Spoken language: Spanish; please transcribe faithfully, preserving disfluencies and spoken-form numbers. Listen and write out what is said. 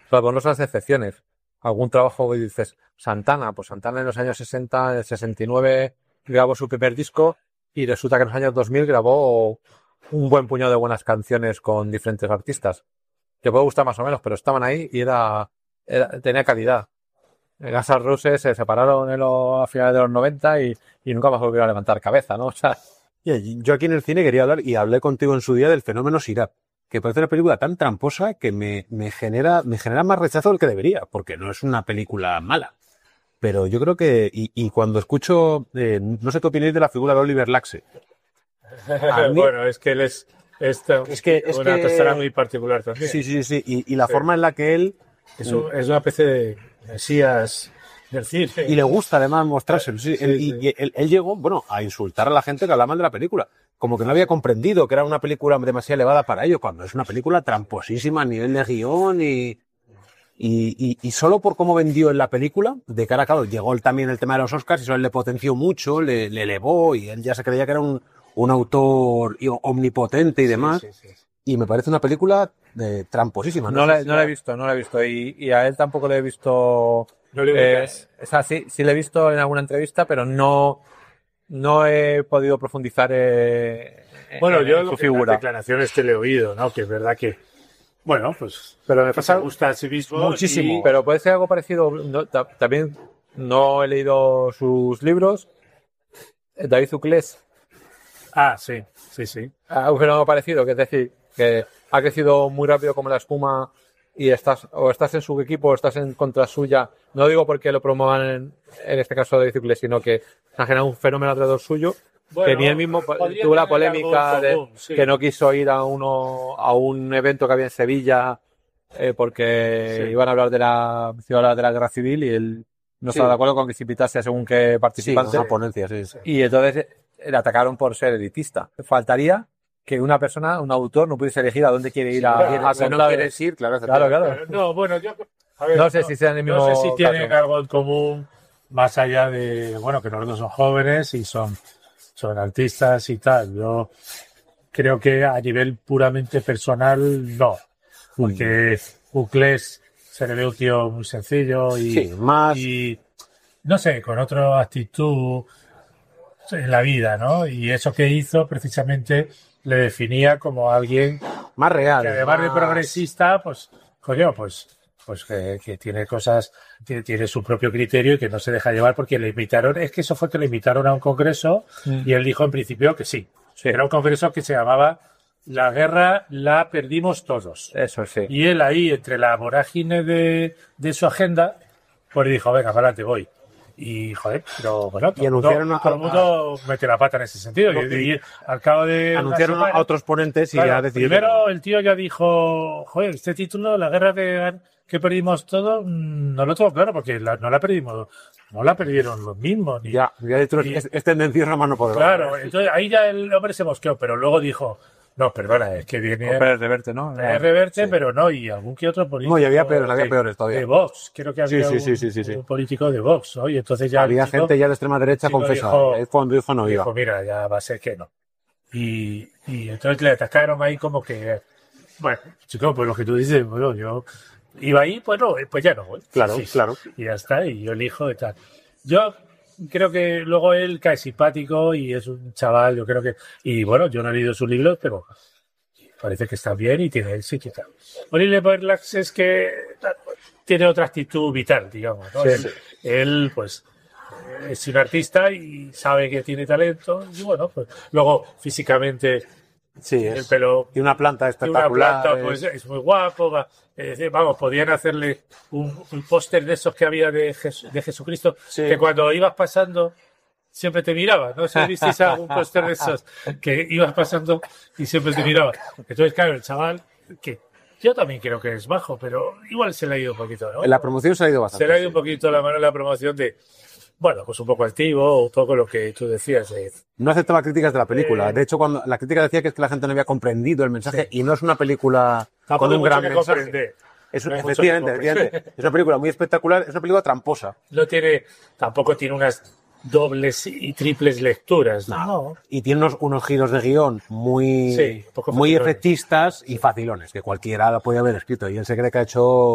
salvo honrosas excepciones. Algún trabajo que dices, Santana, pues Santana en los años sesenta, en el sesenta y nueve grabó su primer disco y resulta que en los años dos mil grabó un buen puñado de buenas canciones con diferentes artistas. Te puede gustar más o menos, pero estaban ahí y era, era tenía calidad. Guns N' Roses se separaron en lo, a finales de los noventa y, y nunca más volvieron a levantar cabeza, ¿no? O sea, yo aquí en el cine quería hablar, y hablé contigo en su día, del fenómeno Sirap, que parece una película tan tramposa que me, me genera me genera más rechazo del que debería, porque no es una película mala. Pero yo creo que, y, y cuando escucho, eh, no sé qué opináis de la figura de Oliver Laxe. Mí, bueno, es que él es, es, es, que, es una que, persona muy particular también. Sí, sí, sí, y, y la sí. forma en la que él... Es, un, es una especie de mesías del cine. Y le gusta además mostrárselo. Sí, sí, él, sí. Y, y él, él llegó, bueno, a insultar a la gente que hablaba mal de la película. Como que no había comprendido que era una película demasiado elevada para ello, cuando es una película tramposísima a nivel de guión y... Y, y, y solo por cómo vendió en la película, de cara a claro, llegó él también el tema de los Oscars y eso él le potenció mucho, le, le elevó y él ya se creía que era un, un autor omnipotente y demás. Sí, sí, sí. Y me parece una película de tramposísima. No, no, la, si no la he visto, no la he visto. Y, y a él tampoco le he visto. No le eh, o sea, sí, sí le he visto en alguna entrevista, pero no, no he podido profundizar eh, bueno, en, yo en su figura. Las declaraciones que le he oído, ¿no? Que es verdad que. Bueno, pues, pero me pasa me gusta a sí mismo muchísimo. Y... Pero puede ser algo parecido. No, también no he leído sus libros. David Zuclés. Ah, sí, sí, sí. Ah, un fenómeno parecido, que es decir, que ha crecido muy rápido como la espuma y estás o estás en su equipo o estás en contra suya. No digo porque lo promuevan en, en este caso David Zuclés, sino que se ha generado un fenómeno alrededor suyo. Bueno, que ni él mismo tuvo la polémica de común, sí. que no quiso ir a uno a un evento que había en Sevilla eh, porque sí. iban a hablar de la iban a hablar de la guerra civil y él no sí. estaba de acuerdo con que se invitase a según qué participante. Sí, una ponencia, sí, sí. Y entonces le atacaron por ser elitista. Faltaría que una persona, un autor, no pudiese elegir a dónde quiere ir sí, a, claro, a si no quieres ir, claro, claro, claro. No, bueno, yo a ver, no sé no, si sean el mismo no sé si tienen caso. algo en común más allá de, bueno, que los dos son jóvenes y son son artistas y tal. Yo creo que a nivel puramente personal, no. Porque Uclés se le ve un tío muy sencillo y, sí, más... y no sé, con otra actitud en la vida, ¿no? Y eso que hizo precisamente le definía como alguien más real. Que además más... de progresista, pues, coño, pues... pues que, que tiene cosas, tiene, tiene su propio criterio y que no se deja llevar porque le invitaron, es que eso fue que le invitaron a un congreso mm. y él dijo en principio que sí. sí. Era un congreso que se llamaba La guerra la perdimos todos. Eso sí. Y él ahí, entre la vorágine de, de su agenda, pues dijo, venga, para adelante voy. Y, joder, pero bueno, y anunciaron todo, todo el mundo a... mete la pata en ese sentido. No, y, y al cabo de anunciaron semana, a otros ponentes y claro, ya decidieron. Primero el tío ya dijo, joder, este título, La guerra de que perdimos todo, no lo tengo claro porque la, no la perdimos, no la perdieron los mismos. Ni, ya, ya de y, es, es tendencioso a mano poderosa. Claro, entonces ahí ya el hombre se mosqueó, pero luego dijo, no, perdona, es que viene... Pérez Reverte, ¿no? Pérez Reverte, sí. Pero no, y algún que otro político... No, y había peores, había peores todavía. De Vox, creo que había sí, sí, un, sí, sí, sí, un político de Vox, ¿no? Y entonces ya... Había chico, gente ya de extrema derecha confesada, es cuando dijo no iba. Dijo, mira, ya va a ser que no. Y, y entonces le atacaron ahí como que... Bueno, chico, pues lo que tú dices, bueno, yo... Iba ahí, pues no, pues ya no voy. Claro, sí, claro. Y ya está, y yo elijo y tal. Yo creo que luego él cae simpático y es un chaval, yo creo que... Y bueno, yo no he leído sus libros, pero parece que está bien y tiene éxito y tal. Oliver Laxe es que tiene otra actitud vital, digamos, ¿no? Sí, él, sí. él, pues, es un artista y sabe que tiene talento y bueno, pues luego físicamente... Sí, el es. pelo y una planta espectacular. Una planta, pues, es muy guapo. Va, eh, vamos, podían hacerle un, un póster de esos que había de, Jes, de Jesucristo, sí. Que cuando ibas pasando siempre te miraba. No sé si visteis algún póster de esos que ibas pasando y siempre te miraba. Entonces, claro, el chaval, que yo también creo que es bajo, pero igual se le ha ido un poquito, ¿no? En la promoción se le ha ido bastante. Se le ha ido un poquito la mano en la promoción de... Bueno, pues un poco activo, un poco lo que tú decías. De... No aceptaba críticas de la película. Eh... De hecho, cuando la crítica decía que es que la gente no había comprendido el mensaje sí. Y no es una película Tampoco con un gran que mensaje. Comprender. Es, no efectivamente, efectivamente. Es una película muy espectacular, es una película tramposa. No tiene, tampoco tiene unas dobles y triples lecturas. No. no. Y tiene unos, unos giros de guión muy, sí, muy efectistas y facilones, que cualquiera lo podía haber escrito. Y él se cree que ha hecho